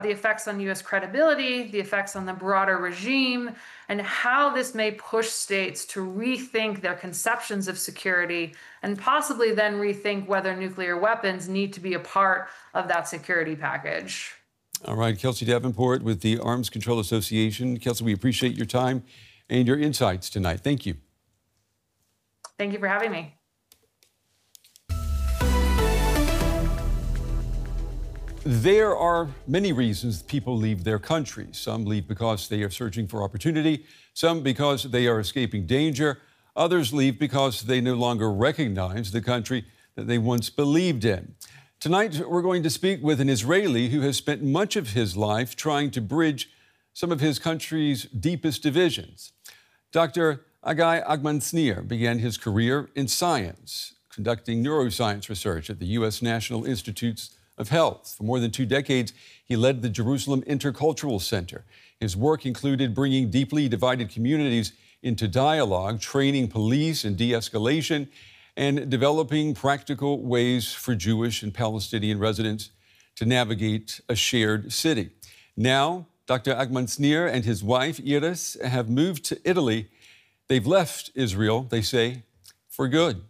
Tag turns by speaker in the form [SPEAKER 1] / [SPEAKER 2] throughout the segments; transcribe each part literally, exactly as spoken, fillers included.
[SPEAKER 1] the effects on U S credibility, the effects on the broader regime, and how this may push states to rethink their conceptions of security and possibly then rethink whether nuclear weapons need to be a part of that security package.
[SPEAKER 2] All right, Kelsey Davenport with the Arms Control Association. Kelsey, we appreciate your time and your insights tonight. Thank you.
[SPEAKER 1] Thank you for having me.
[SPEAKER 2] There are many reasons people leave their countries. Some leave because they are searching for opportunity, some because they are escaping danger, others leave because they no longer recognize the country that they once believed in. Tonight, we're going to speak with an Israeli who has spent much of his life trying to bridge some of his country's deepest divisions. Doctor Agai Agmansnir began his career in science, conducting neuroscience research at the U S National Institutes of Health. For more than two decades, he led the Jerusalem Intercultural Center. His work included bringing deeply divided communities into dialogue, training police in de-escalation, and developing practical ways for Jewish and Palestinian residents to navigate a shared city. Now, Doctor Agmansnir and his wife, Iris, have moved to Italy. They've left Israel, they say, for good.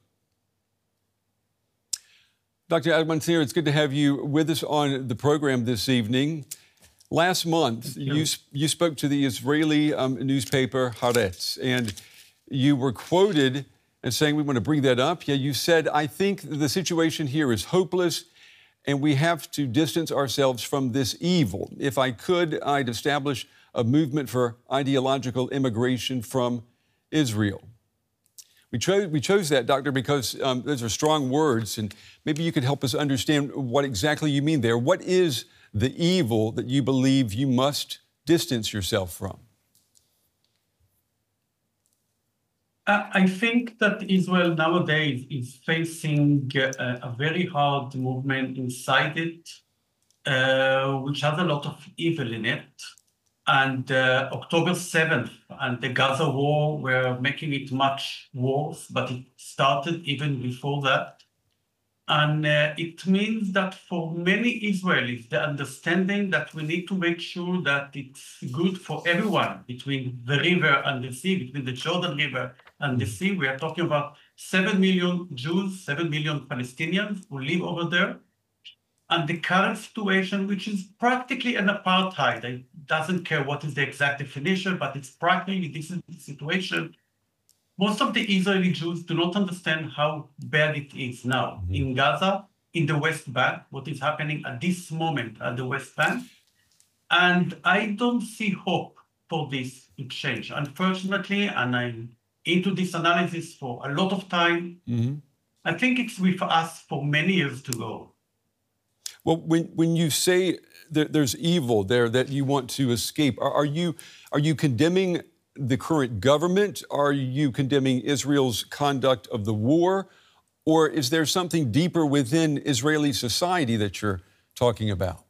[SPEAKER 2] Doctor Agmansnir, it's good to have you with us on the program this evening. Last month, you. You, you spoke to the Israeli um, newspaper Haaretz, and you were quoted as saying, we want to bring that up. Yeah, you said, I think the situation here is hopeless, and we have to distance ourselves from this evil. If I could, I'd establish a movement for ideological immigration from Israel. We chose, we chose that, Doctor, because um, those are strong words, and maybe you could help us understand what exactly you mean there. What is the evil that you believe you must distance yourself from?
[SPEAKER 3] Uh, I think that Israel nowadays is facing uh, a very hard movement inside it, uh, which has a lot of evil in it. And uh, October seventh and the Gaza war were making it much worse, but it started even before that. And uh, it means that for many Israelis, the understanding that we need to make sure that it's good for everyone between the river and the sea, between the Jordan River and the sea. We are talking about seven million Jews, seven million Palestinians who live over there. And the current situation, which is practically an apartheid, it doesn't care what is the exact definition, but it's practically this is the situation. Most of the Israeli Jews do not understand how bad it is now mm-hmm. in Gaza, in the West Bank, what is happening at this moment at the West Bank. And I don't see hope for this to change. Unfortunately, and I'm into this analysis for a lot of time, mm-hmm. I think it's with us for many years to go.
[SPEAKER 2] Well, when, when you say that there's evil there that you want to escape, are, are you are you condemning the current government? Are you condemning Israel's conduct of the war? Or is there something deeper within Israeli society that you're talking about?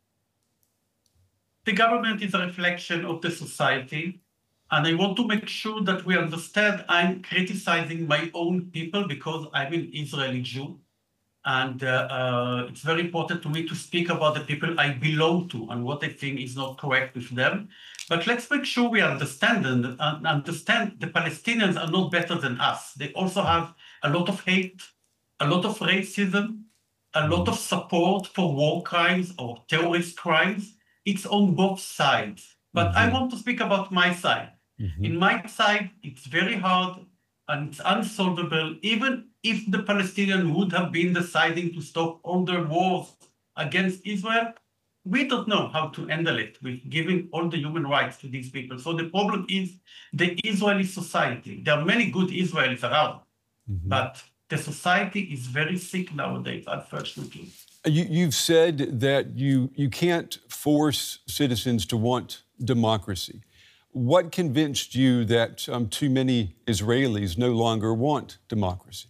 [SPEAKER 3] The government is a reflection of the society. And I want to make sure that we understand I'm criticizing my own people because I'm an Israeli Jew. And uh, uh, it's very important to me to speak about the people I belong to and what I think is not correct with them. But let's make sure we understand and uh, understand the Palestinians are not better than us. They also have a lot of hate, a lot of racism, a lot of support for war crimes or terrorist crimes. It's on both sides. But mm-hmm. I want to speak about my side. Mm-hmm. In my side, it's very hard and it's unsolvable, even if the Palestinians would have been deciding to stop all their wars against Israel. We don't know how to handle it with giving all the human rights to these people. So the problem is the Israeli society. There are many good Israelis around, mm-hmm. but the society is very sick nowadays, unfortunately.
[SPEAKER 2] You, you've said that you, you can't force citizens to want democracy. What convinced you that um, too many Israelis no longer want democracy?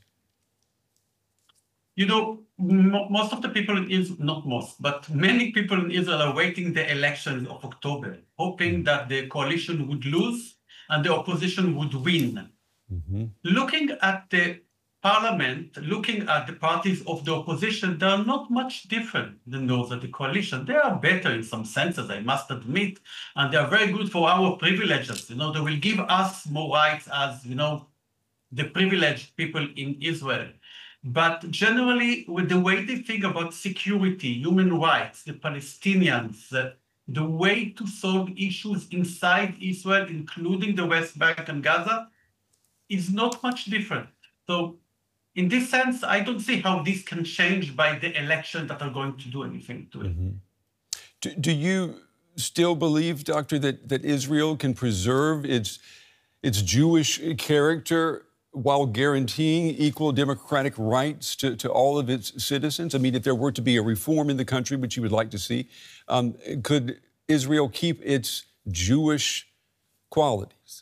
[SPEAKER 3] You know, m- most of the people in Israel, not most, but many people in Israel are waiting the elections of October, hoping that the coalition would lose and the opposition would win. Mm-hmm. Looking at the parliament, looking at the parties of the opposition, they are not much different than those of the coalition. They are better in some senses, I must admit, and they are very good for our privileges. You know, they will give us more rights as, you know, the privileged people in Israel. But generally, with the way they think about security, human rights, the Palestinians, uh, the way to solve issues inside Israel, including the West Bank and Gaza, is not much different. So in this sense, I don't see how this can change by the election that are going to do anything to it.
[SPEAKER 2] Mm-hmm. do, do you still believe, Doctor, that, that Israel can preserve its, its Jewish character while guaranteeing equal democratic rights to, to all of its citizens? I mean, if there were to be a reform in the country, which you would like to see, um, could Israel keep its Jewish qualities?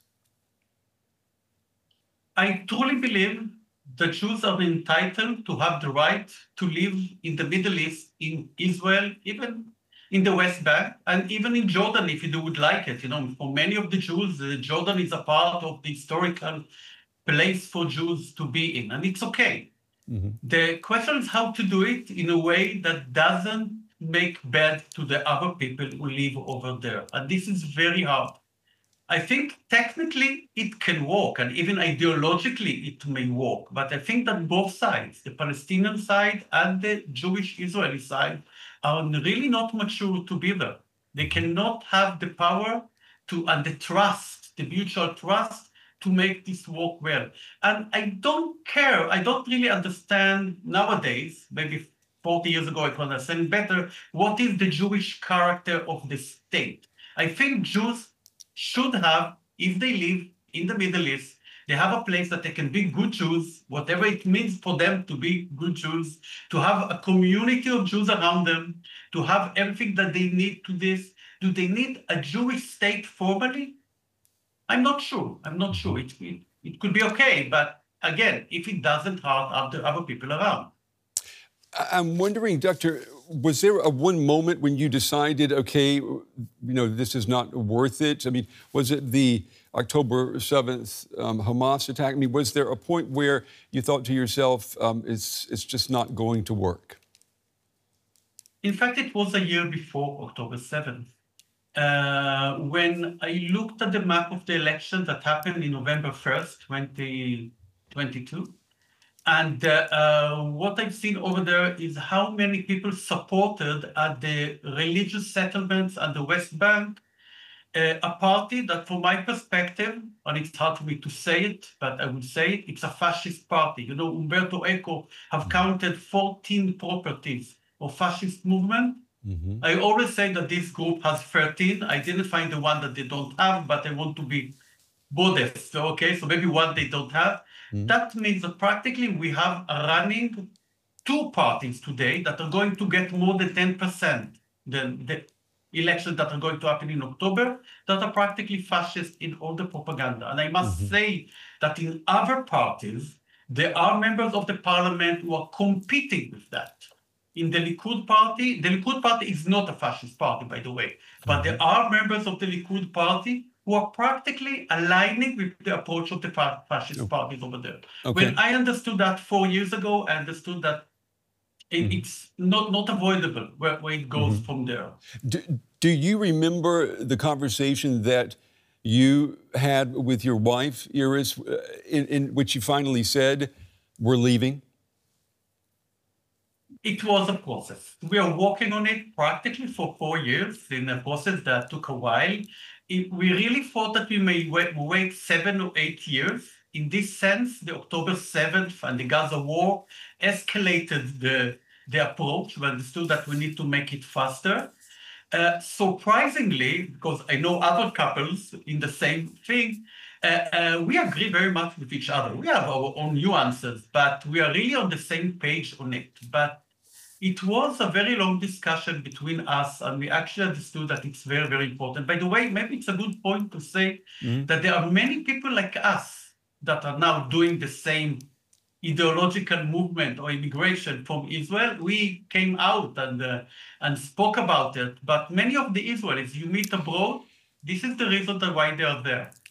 [SPEAKER 3] I truly believe the Jews are entitled to have the right to live in the Middle East, in Israel, even in the West Bank, and even in Jordan, if you would like it. You know, for many of the Jews, uh, Jordan is a part of the historical place for Jews to be in, and it's okay. Mm-hmm. The question is how to do it in a way that doesn't make bad to the other people who live over there. And this is very hard. I think technically it can work, and even ideologically it may work. But I think that both sides, the Palestinian side and the Jewish Israeli side, are really not mature together. They cannot have the power to and the trust, the mutual trust, to make this work well. And I don't care, I don't really understand nowadays, maybe forty years ago I could understand better, what is the Jewish character of the state. I think Jews should have, if they live in the Middle East, they have a place that they can be good Jews, whatever it means for them to be good Jews, to have a community of Jews around them, to have everything that they need to this. Do they need a Jewish state formally? I'm not sure. I'm not sure. It, it, it could be okay, but again, if it doesn't hurt other, other people around.
[SPEAKER 2] I'm wondering, Doctor, was there a one moment when you decided, okay, you know, this is not worth it? I mean, was it the October seventh um, Hamas attack? I mean, was there a point where you thought to yourself, um, it's, it's just not going to work?
[SPEAKER 3] In fact, it was a year before October seventh. Uh, when I looked at the map of the election that happened in November first, twenty twenty-two, and uh, uh, what I've seen over there is how many people supported at the religious settlements at the West Bank, uh, a party that from my perspective, and it's hard for me to say it, but I would say it, it's a fascist party. You know, Umberto Eco have counted fourteen properties of fascist movement. Mm-hmm. I always say that this group has thirteen. I didn't find the one that they don't have, but I want to be modest. So, okay, so maybe one they don't have. Mm-hmm. That means that practically we have running two parties today that are going to get more than ten percent than the elections that are going to happen in October, that are practically fascist in all the propaganda. And I must mm-hmm. say that in other parties, there are members of the parliament who are competing with that. In the Likud party, the Likud party is not a fascist party, by the way, but mm-hmm. there are members of the Likud party who are practically aligning with the approach of the fa- fascist okay. parties over there. Okay. When I understood that four years ago, I understood that it, mm-hmm. it's not, not avoidable where, where it goes mm-hmm. from there.
[SPEAKER 2] Do, do you remember the conversation that you had with your wife, Iris, in, in which you finally said, we're leaving?
[SPEAKER 3] It was a process. We are working on it practically for four years in a process that took a while. It, we really thought that we may wait, wait seven or eight years. In this sense, the October seventh and the Gaza war escalated the, the approach. We understood that we need to make it faster. Uh, surprisingly, because I know other couples in the same thing, uh, uh, we agree very much with each other. We have our own nuances, but we are really on the same page on it. But it was a very long discussion between us, and we actually understood that it's very, very important. By the way, maybe it's a good point to say mm-hmm. that there are many people like us that are now doing the same ideological movement or immigration from Israel. We came out and, uh, and spoke about it, but many of the Israelis you meet abroad, this is the reason why they are there.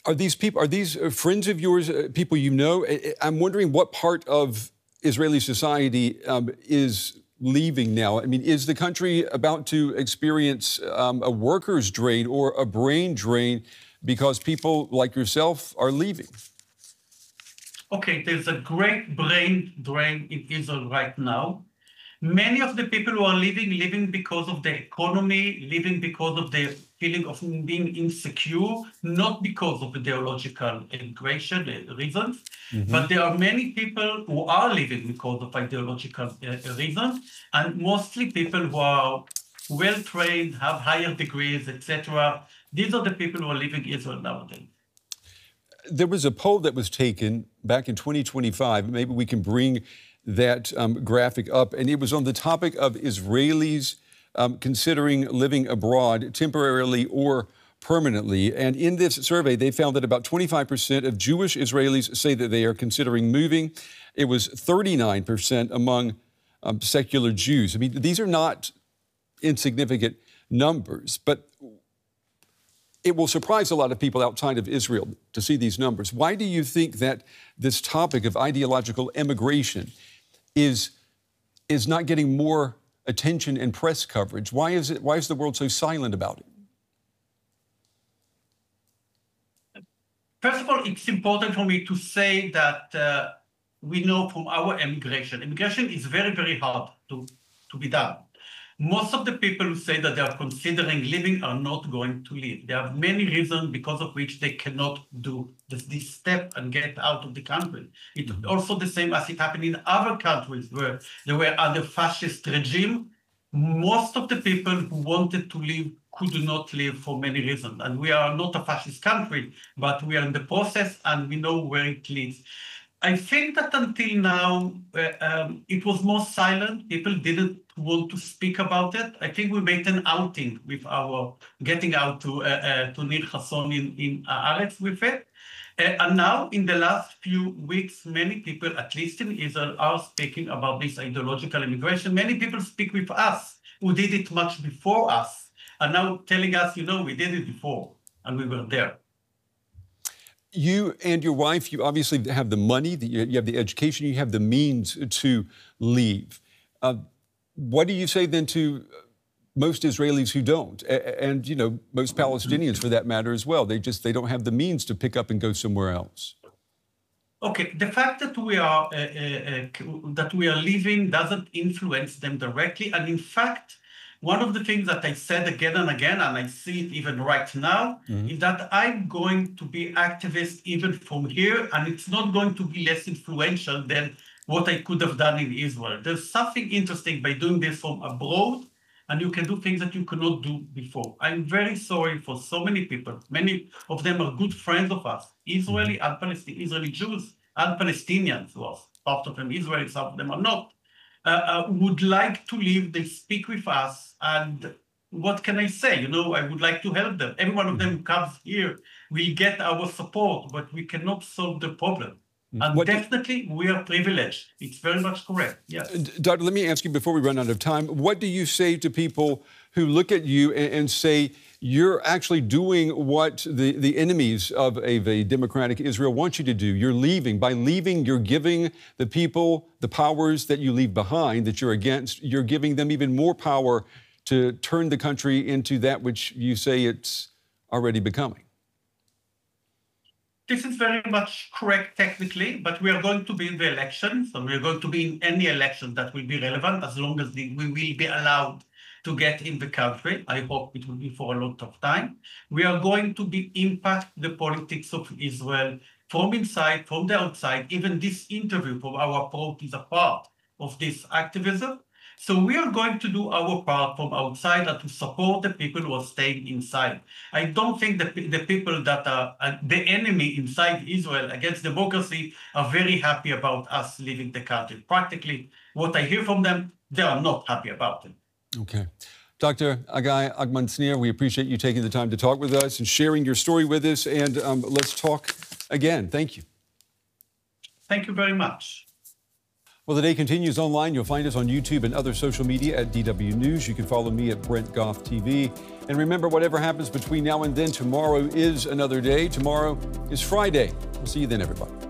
[SPEAKER 2] Are these people, are these uh, friends of yours, uh, people you know? I, I'm wondering what part of Israeli society um, is leaving now. I mean, is the country about to experience um, a workers' drain or a brain drain because people like yourself are leaving?
[SPEAKER 3] Okay, there's a great brain drain in Israel right now. Many of the people who are leaving, leaving because of the economy, leaving because of the feeling of being insecure, not because of ideological immigration reasons, mm-hmm. but there are many people who are leaving because of ideological uh, reasons, and mostly people who are well-trained, have higher degrees, et cetera. These are the people who are leaving Israel nowadays.
[SPEAKER 2] There was a poll that was taken back in twenty twenty-five. Maybe we can bring that um, graphic up. And it was on the topic of Israelis um, considering living abroad temporarily or permanently. And in this survey, they found that about twenty-five percent of Jewish Israelis say that they are considering moving. It was thirty-nine percent among um, secular Jews. I mean, these are not insignificant numbers, but it will surprise a lot of people outside of Israel to see these numbers. Why do you think that this topic of ideological immigration is, is not getting more attention and press coverage? Why is it, why is the world so silent about it?
[SPEAKER 3] First of all, it's important for me to say that uh, we know from our immigration, immigration is very, very hard to, to be done. Most of the people who say that they are considering leaving are not going to leave. There are many reasons because of which they cannot do this, this step and get out of the country. It's mm-hmm. also the same as it happened in other countries where they were under fascist regime. Most of the people who wanted to leave could not leave for many reasons. And we are not a fascist country, but we are in the process and we know where it leads. I think that until now, uh, um, it was more silent. People didn't want to speak about it. I think we made an outing with our getting out to uh, uh, to Nir Hasson in, in Haaretz with it. Uh, and now, in the last few weeks, many people, at least in Israel, are speaking about this ideological immigration. Many people speak with us who did it much before us, and now telling us, you know, we did it before, and we were there.
[SPEAKER 2] You and your wife, you obviously have the money, you have the education, you have the means to leave. Uh, what do you say then to most Israelis who don't? And, you know, most Palestinians for that matter as well. They just, they don't have the means to pick up and go somewhere else.
[SPEAKER 3] Okay, the fact that we are, uh, uh, uh, that we are leaving doesn't influence them directly. And in fact, one of the things that I said again and again, and I see it even right now, mm-hmm. is that I'm going to be activist even from here, and it's not going to be less influential than what I could have done in Israel. There's something interesting by doing this from abroad, and you can do things that you cannot do before. I'm very sorry for so many people. Many of them are good friends of us, Israeli and Palestinian, Israeli Jews and Palestinians, who are part of them Israeli, some of them are not. Uh, uh, would like to leave, they speak with us, and what can I say? You know, I would like to help them. Every one of them who comes here will get our support, but we cannot solve the problem. And what definitely, we are privileged. It's very much correct, yes.
[SPEAKER 2] Doctor, let me ask you before we run out of time, what do you say to people who look at you and, and say, you're actually doing what the, the enemies of a, of a democratic Israel want you to do? You're leaving. By leaving, you're giving the people the powers that you leave behind, that you're against. You're giving them even more power to turn the country into that which you say it's already becoming.
[SPEAKER 3] This is very much correct technically, but we are going to be in the elections, and we are going to be in any election that will be relevant as long as the, we will be allowed to get in the country. I hope it will be for a lot of time. We are going to be impact the politics of Israel from inside, from the outside. Even this interview from our approach is a part of this activism. So we are going to do our part from outside and to support the people who are staying inside. I don't think that the people that are uh, the enemy inside Israel against democracy are very happy about us leaving the country. Practically, what I hear from them, they are not happy about it.
[SPEAKER 2] Okay. Doctor Agai Agmon-Snir, we appreciate you taking the time to talk with us and sharing your story with us. And um, let's talk again. Thank you.
[SPEAKER 3] Thank you very much.
[SPEAKER 2] Well, the day continues online. You'll find us on YouTube and other social media at D W News. You can follow me at Brent Goff T V. And remember, whatever happens between now and then, tomorrow is another day. Tomorrow is Friday. We'll see you then, everybody.